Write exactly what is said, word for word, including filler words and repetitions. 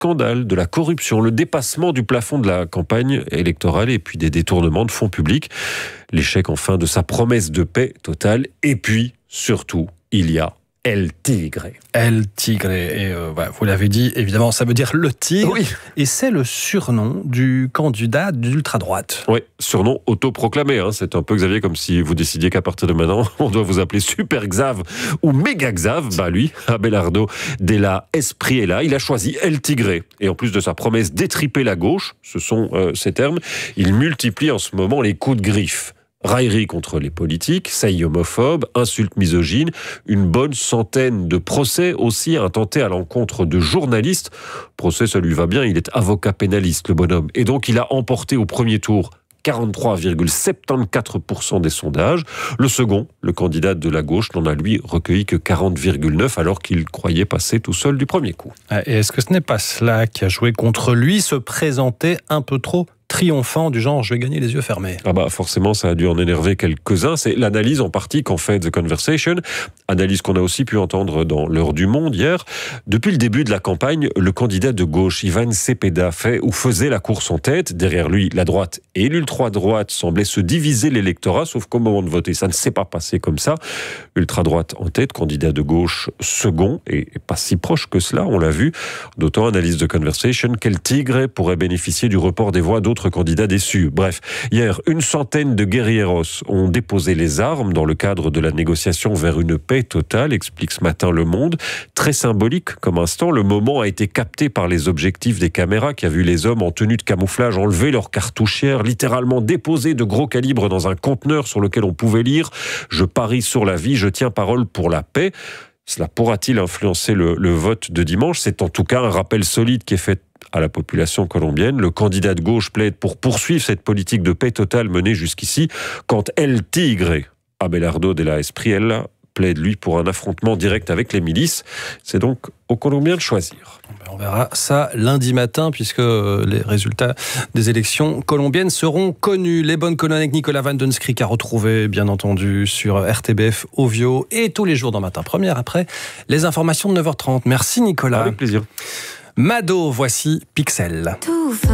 scandale, de la corruption, le dépassement du plafond de la campagne électorale et puis des détournements de fonds publics. L'échec enfin de sa promesse de paix totale. Et puis, surtout, il y a El Tigre. El Tigre, et euh, bah, vous l'avez dit, évidemment, ça veut dire le tigre, oui. Et c'est le surnom du candidat d'ultra-droite. Oui, surnom autoproclamé, hein. C'est un peu, Xavier, comme si vous décidiez qu'à partir de maintenant, on doit vous appeler Super Xav ou Méga Xav. Bah lui, Abelardo Della Espriella, il a choisi El Tigre. Et en plus de sa promesse d'étriper la gauche, ce sont euh, ces termes, il multiplie en ce moment les coups de griffe. Raillerie contre les politiques, saillie homophobe, insultes misogynes, une bonne centaine de procès aussi intentés à l'encontre de journalistes. Procès, ça lui va bien, il est avocat pénaliste, le bonhomme. Et donc, il a emporté au premier tour quarante-trois virgule soixante-quatorze pour cent des sondages. Le second, le candidat de la gauche, n'en a lui recueilli que quarante virgule neuf alors qu'il croyait passer tout seul du premier coup. Et est-ce que ce n'est pas cela qui a joué contre lui, se présenter un peu trop triomphant, du genre « je vais gagner les yeux fermés ». Ah bah forcément, ça a dû en énerver quelques-uns. C'est l'analyse en partie qu'en fait The Conversation, analyse qu'on a aussi pu entendre dans l'Heure du Monde hier. Depuis le début de la campagne, le candidat de gauche, Ivan Cepeda, fait ou faisait la course en tête. Derrière lui, la droite et l'ultra-droite semblaient se diviser l'électorat, sauf qu'au moment de voter, ça ne s'est pas passé comme ça. Ultra-droite en tête, candidat de gauche second, et pas si proche que cela, on l'a vu. D'autant, analyse The Conversation, quel tigre pourrait bénéficier du report des voix d'autres candidats déçus. Bref, hier, une centaine de guerrilleros ont déposé les armes dans le cadre de la négociation vers une paix totale, explique ce matin Le Monde. Très symbolique comme instant, le moment a été capté par les objectifs des caméras qui a vu les hommes en tenue de camouflage enlever leurs cartouchières, littéralement déposer de gros calibres dans un conteneur sur lequel on pouvait lire « Je parie sur la vie, je tiens parole pour la paix ». Cela pourra-t-il influencer le, le vote de dimanche ? C'est en tout cas un rappel solide qui est fait à la population colombienne. Le candidat de gauche plaide pour poursuivre cette politique de paix totale menée jusqu'ici, quand El Tigre, Abelardo Della Espriella, plaide lui pour un affrontement direct avec les milices. C'est donc aux Colombiens de choisir. On verra ça lundi matin, puisque les résultats des élections colombiennes seront connus. Les bonnes colonnes avec Nicolas Van Den Skrik à retrouver, bien entendu, sur R T B F Ovio et tous les jours dans Matin Première, après les informations de neuf heures trente. Merci Nicolas. Avec plaisir. Mado, voici Pixel.